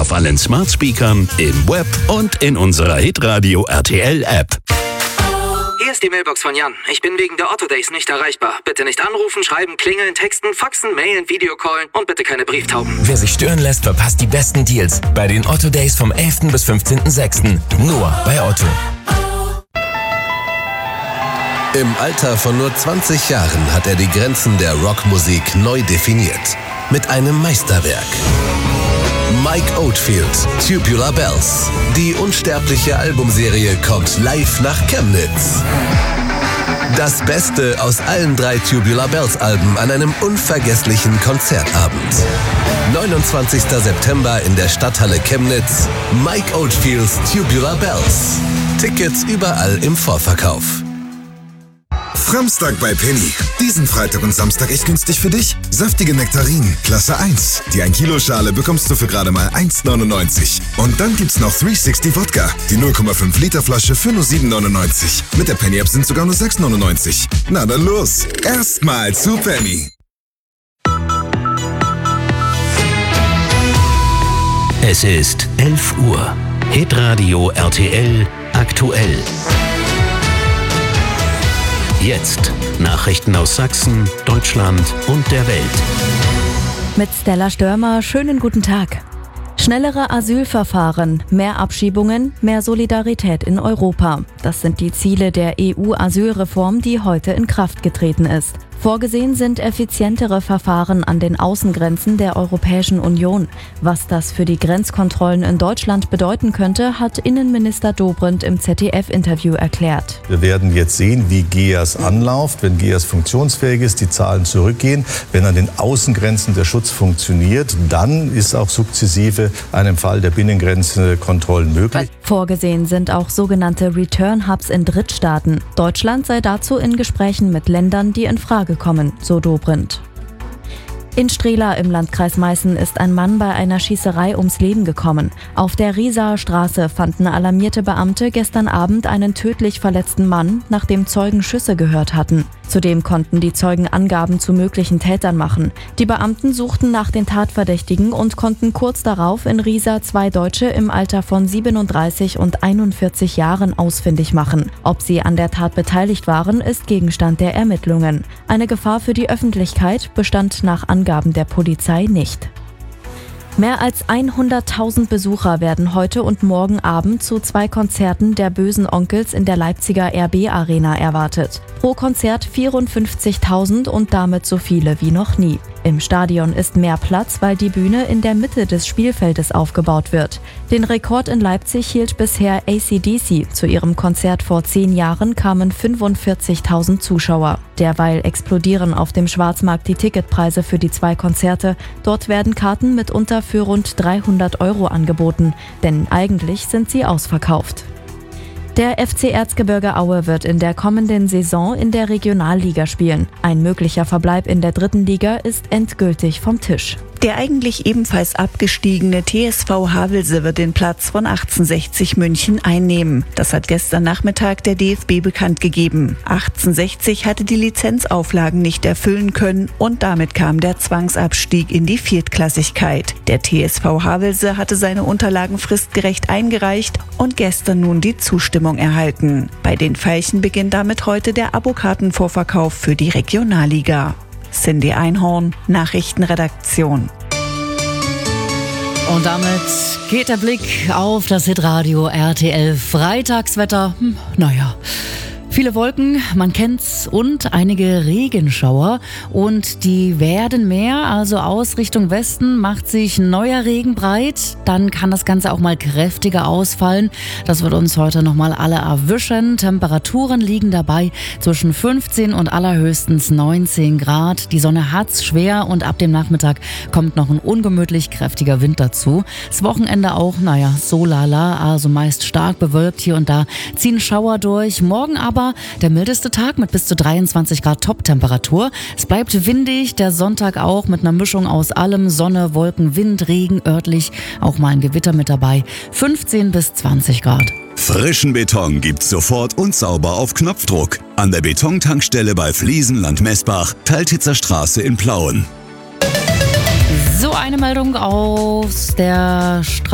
auf allen Smart Speakern, im Web und in unserer Hitradio RTL App. Hier ist die Mailbox von Jan. Ich bin wegen der Otto Days nicht erreichbar. Bitte nicht anrufen, schreiben, klingeln, texten, faxen, mailen, Videocallen und bitte keine Brieftauben. Wer sich stören lässt, verpasst die besten Deals bei den Otto Days vom 11. bis 15.06. Nur bei Otto. Im Alter von nur 20 Jahren hat er die Grenzen der Rockmusik neu definiert. Mit einem Meisterwerk. Mike Oldfield, Tubular Bells. Die unsterbliche Albumserie kommt live nach Chemnitz. Das Beste aus allen 3 Tubular Bells Alben an einem unvergesslichen Konzertabend. 29. September in der Stadthalle Chemnitz. Mike Oldfields Tubular Bells. Tickets überall im Vorverkauf. Framstag bei Penny. Diesen Freitag und Samstag echt günstig für dich. Saftige Nektarinen, Klasse 1. Die 1 Kilo Schale bekommst du für gerade mal 1,99. Und dann gibt's noch 360 Wodka. Die 0,5 Liter Flasche für nur 7,99. Mit der Penny App sind sogar nur 6,99. Na dann los. Erstmal zu Penny. Es ist 11 Uhr. Hitradio RTL aktuell. Jetzt Nachrichten aus Sachsen, Deutschland und der Welt. Mit Stella Störmer, schönen guten Tag. Schnellere Asylverfahren, mehr Abschiebungen, mehr Solidarität in Europa. Das sind die Ziele der EU-Asylreform, die heute in Kraft getreten ist. Vorgesehen sind effizientere Verfahren an den Außengrenzen der Europäischen Union. Was das für die Grenzkontrollen in Deutschland bedeuten könnte, hat Innenminister Dobrindt im ZDF-Interview erklärt. Wir werden jetzt sehen, wie GEAS anläuft, wenn GEAS funktionsfähig ist, die Zahlen zurückgehen. Wenn an den Außengrenzen der Schutz funktioniert, dann ist auch sukzessive ein Fall der Binnengrenzenkontrollen möglich. Vorgesehen sind auch sogenannte Return-Hubs in Drittstaaten. Deutschland sei dazu in Gesprächen mit Ländern, die in Frage kommen, so Dobrindt. In Strehla im Landkreis Meißen ist ein Mann bei einer Schießerei ums Leben gekommen. Auf der Riesaer Straße fanden alarmierte Beamte gestern Abend einen tödlich verletzten Mann, nachdem Zeugen Schüsse gehört hatten. Zudem konnten die Zeugen Angaben zu möglichen Tätern machen. Die Beamten suchten nach den Tatverdächtigen und konnten kurz darauf in Riesa 2 Deutsche im Alter von 37 und 41 Jahren ausfindig machen. Ob sie an der Tat beteiligt waren, ist Gegenstand der Ermittlungen. Eine Gefahr für die Öffentlichkeit bestand nach Angaben der Polizei nicht. Mehr als 100.000 Besucher werden heute und morgen Abend zu 2 Konzerten der Bösen Onkels in der Leipziger RB Arena erwartet. Pro Konzert 54.000 und damit so viele wie noch nie. Im Stadion ist mehr Platz, weil die Bühne in der Mitte des Spielfeldes aufgebaut wird. Den Rekord in Leipzig hielt bisher AC/DC. Zu ihrem Konzert vor 10 Jahren kamen 45.000 Zuschauer. Derweil explodieren auf dem Schwarzmarkt die Ticketpreise für die 2 Konzerte. Dort werden Karten mitunter für rund 300 € angeboten, denn eigentlich sind sie ausverkauft. Der FC Erzgebirge Aue wird in der kommenden Saison in der Regionalliga spielen. Ein möglicher Verbleib in der 3. Liga ist endgültig vom Tisch. Der eigentlich ebenfalls abgestiegene TSV Havelse wird den Platz von 1860 München einnehmen. Das hat gestern Nachmittag der DFB bekannt gegeben. 1860 hatte die Lizenzauflagen nicht erfüllen können und damit kam der Zwangsabstieg in die Viertklassigkeit. Der TSV Havelse hatte seine Unterlagen fristgerecht eingereicht und gestern nun die Zustimmung erhalten. Bei den Veilchen beginnt damit heute der Abokartenvorverkauf für die Regionalliga. Cindy Einhorn, Nachrichtenredaktion. Und damit geht der Blick auf das Hitradio RTL Freitagswetter. Viele Wolken, man kennt's, und einige Regenschauer. Und die werden mehr, also aus Richtung Westen macht sich neuer Regen breit. Dann kann das Ganze auch mal kräftiger ausfallen. Das wird uns heute nochmal alle erwischen. Temperaturen liegen dabei zwischen 15 und allerhöchstens 19 Grad. Die Sonne hat's schwer und ab dem Nachmittag kommt noch ein ungemütlich kräftiger Wind dazu. Das Wochenende auch, so lala, also meist stark bewölkt. Hier und da ziehen Schauer durch. Morgen aber der mildeste Tag mit bis zu 23 Grad Top-Temperatur. Es bleibt windig, der Sonntag auch mit einer Mischung aus allem. Sonne, Wolken, Wind, Regen, örtlich auch mal ein Gewitter mit dabei. 15 bis 20 Grad. Frischen Beton gibt's sofort und sauber auf Knopfdruck. An der Betontankstelle bei Fliesenland Messbach, Teiltitzer Straße in Plauen. So, eine Meldung aus der